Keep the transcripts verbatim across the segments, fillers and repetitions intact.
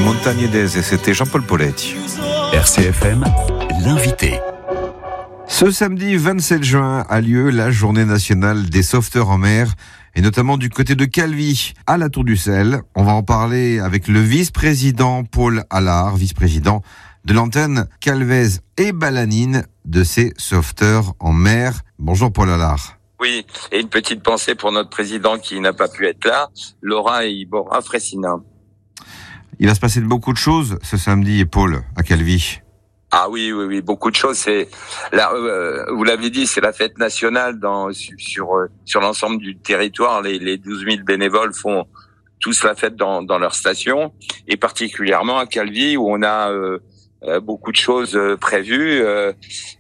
Montagnaises et c'était Jean-Paul Poletti. R C F M, l'invité. Ce samedi vingt-sept juin a lieu la journée nationale des sauveteurs en mer et notamment du côté de Calvi à la Tour du Sel. On va en parler avec le vice-président Paul Allard, vice-président de l'antenne calvaise et balanine de ces sauveteurs en mer. Bonjour Paul Allard. Oui, et une petite pensée pour notre président qui n'a pas pu être là, Laura Ibora Fressina. Il va se passer beaucoup de choses ce samedi, Paul, à Calvi. Ah oui, oui, oui, beaucoup de choses. C'est là, euh, vous l'avez dit, c'est la fête nationale dans sur sur, euh, sur l'ensemble du territoire. Les, les douze mille bénévoles font tous la fête dans dans leur station, et particulièrement à Calvi où on a euh, euh, beaucoup de choses euh, prévues. Euh,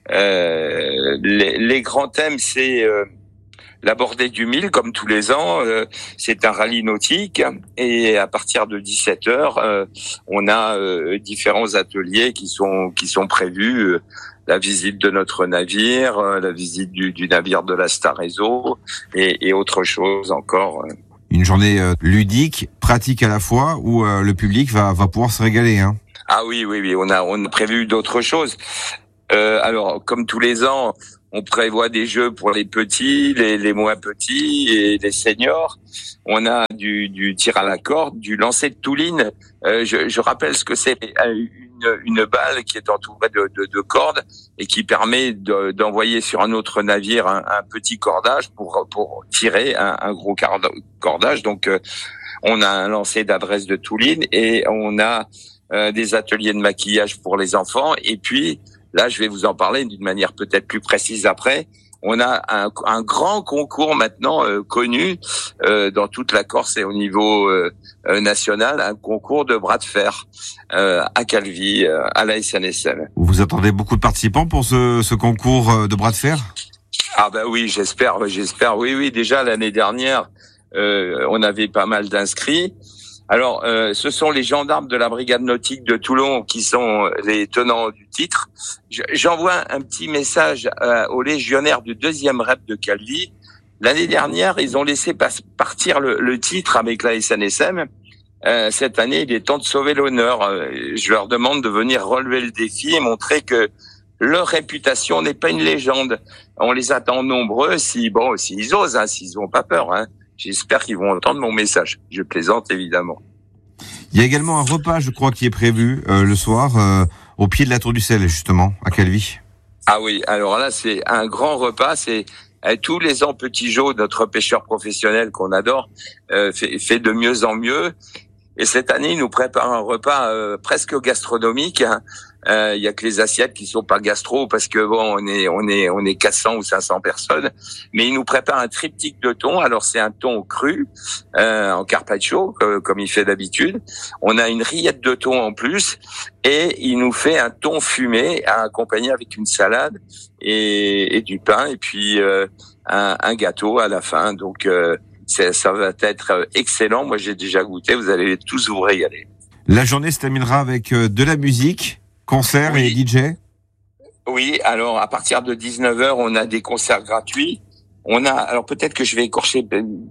euh, les, les grands thèmes, c'est euh, la bordée du Mille, comme tous les ans, euh, c'est un rallye nautique, et à partir de dix-sept heures, euh, on a euh, différents ateliers qui sont qui sont prévus. Euh, la visite de notre navire, euh, la visite du, du navire de la Star Réseau, et, et autre chose encore. Une journée euh, ludique, pratique à la fois, où euh, le public va va pouvoir se régaler, hein. Ah oui, oui, oui, on a on a prévu d'autres choses. Euh, alors, comme tous les ans, on prévoit des jeux pour les petits, les, les moins petits et les seniors. On a du, du tir à la corde, du lancer de touline. Euh, je, je rappelle ce que c'est une, une balle qui est entourée de, de, de cordes et qui permet de, d'envoyer sur un autre navire un, un petit cordage pour, pour tirer un, un gros cordage. Donc, euh, on a un lancer d'adresse de touline et on a euh, des ateliers de maquillage pour les enfants. Et puis, là, je vais vous en parler d'une manière peut-être plus précise après. On a un, un grand concours maintenant euh, connu euh, dans toute la Corse et au niveau euh, euh, national, un concours de bras de fer euh, à Calvi, euh, à la S N S M. Vous attendez beaucoup de participants pour ce, ce concours de bras de fer ? Ah ben oui, j'espère, j'espère. Oui, oui. Déjà l'année dernière, euh, on avait pas mal d'inscrits. Alors, euh, ce sont les gendarmes de la brigade nautique de Toulon qui sont les tenants du titre. J'envoie un petit message euh, aux légionnaires du deuxième rep de Calvi. L'année dernière, ils ont laissé pas, partir le, le titre avec la S N S M. Euh, cette année, il est temps de sauver l'honneur. Euh, je leur demande de venir relever le défi et montrer que leur réputation n'est pas une légende. On les attend nombreux si, bon, s'ils osent, hein, s'ils n'ont pas peur, hein. J'espère qu'ils vont entendre mon message. Je plaisante, évidemment. Il y a également un repas, je crois, qui est prévu euh, le soir, euh, au pied de la Tour du Sel, justement, à Calvi. Ah oui, alors là, c'est un grand repas. C'est euh, tous les ans, Petit Jo, notre pêcheur professionnel qu'on adore, euh, fait, fait de mieux en mieux. Et cette année, il nous prépare un repas euh, presque gastronomique. Hein. Euh, il y a que les assiettes qui sont pas gastro parce que bon, on est on est on est quatre cents ou cinq cents personnes, mais il nous prépare un triptyque de thon. Alors c'est un thon cru euh, en carpaccio euh, comme il fait d'habitude. On a une rillette de thon en plus et il nous fait un thon fumé à accompagner avec une salade et, et du pain et puis euh, un, un gâteau à la fin. Donc euh, c'est, ça va être excellent. Moi j'ai déjà goûté. Vous allez tous vous régaler. La journée se terminera avec de la musique. Concert oui. Et D J ? Oui, alors à partir de dix-neuf heures, on a des concerts gratuits. On a, alors peut-être que je vais écorcher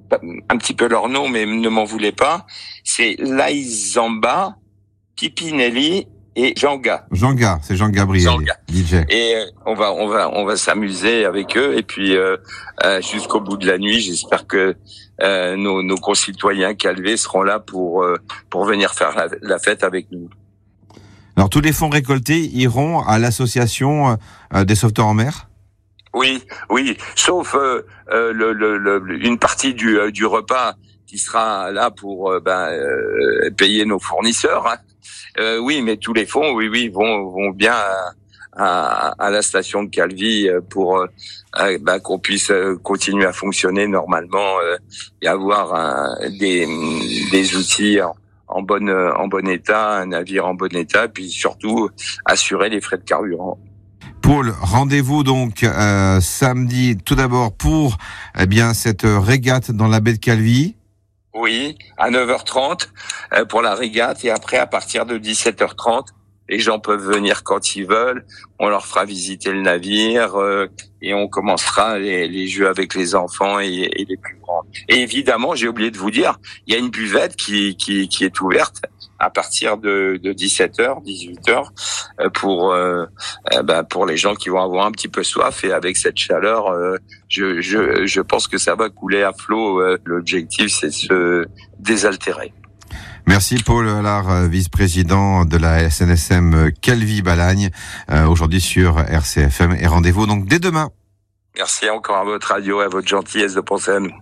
un petit peu leur nom, mais ne m'en voulez pas. C'est Laïzamba, Pipinelli et Jeanga. Jeanga, c'est Jean Gabriel, Jeanga. D J. Et euh, on va, on va, on va s'amuser avec eux. Et puis euh, euh, jusqu'au bout de la nuit, j'espère que euh, nos, nos concitoyens calvés seront là pour euh, pour venir faire la, la fête avec nous. Alors, tous les fonds récoltés iront à l'association euh, des sauveteurs en mer ? Oui, oui, sauf euh, euh, le, le, le, une partie du, euh, du repas qui sera là pour euh, ben, euh, payer nos fournisseurs. Hein. Euh, oui, mais tous les fonds, oui, oui, vont, vont bien à, à, à la station de Calvi pour euh, ben, qu'on puisse continuer à fonctionner normalement euh, et avoir un, des, des outils en, en bonne en bon état, un navire en bon état, puis surtout assurer les frais de carburant. Paul, rendez-vous donc euh, samedi tout d'abord pour eh bien cette régate dans la baie de Calvi. Oui, à neuf heures trente euh, pour la régate et après à partir de dix-sept heures trente, les gens peuvent venir quand ils veulent. On leur fera visiter le navire euh, et on commencera les, les jeux avec les enfants et, et les plus grands. Et évidemment, j'ai oublié de vous dire, il y a une buvette qui qui, qui est ouverte à partir de, de dix-sept heures, dix-huit heures, pour euh, ben, pour les gens qui vont avoir un petit peu soif. Et avec cette chaleur, euh, je, je, je pense que ça va couler à flot. Euh, l'objectif, c'est de se désaltérer. Merci Paul Allard, vice-président de la S N S M Calvi-Balagne, euh, aujourd'hui sur R C F M. Et rendez-vous donc dès demain. Merci encore à votre radio et à votre gentillesse de penser à nous.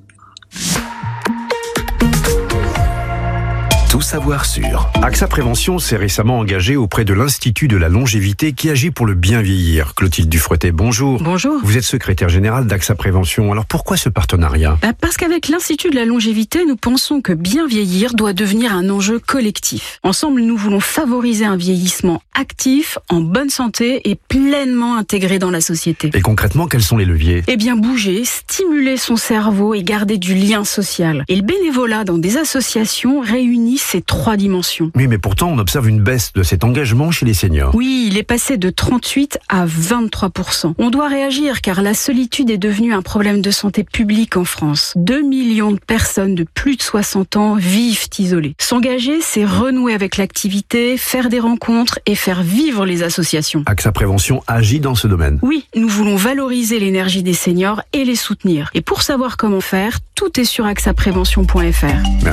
Tout savoir sur AXA Prévention s'est récemment engagé auprès de l'Institut de la longévité qui agit pour le bien vieillir. Clotilde Dufretet, bonjour. Bonjour. Vous êtes secrétaire générale d'AXA Prévention. Alors pourquoi ce partenariat ? Bah parce qu'avec l'Institut de la longévité, nous pensons que bien vieillir doit devenir un enjeu collectif. Ensemble, nous voulons favoriser un vieillissement actif, en bonne santé et pleinement intégré dans la société. Et concrètement, quels sont les leviers ? Eh bien, bouger, stimuler son cerveau et garder du lien social. Et le bénévolat dans des associations réunit ces trois dimensions. Oui, mais pourtant, on observe une baisse de cet engagement chez les seniors. Oui, il est passé de trente-huit à vingt-trois pour cent. On doit réagir car la solitude est devenue un problème de santé publique en France. deux millions de personnes de plus de soixante ans vivent isolées. S'engager, c'est renouer avec l'activité, faire des rencontres et faire vivre les associations. AXA Prévention agit dans ce domaine. Oui, nous voulons valoriser l'énergie des seniors et les soutenir. Et pour savoir comment faire, tout est sur axa prévention point f r.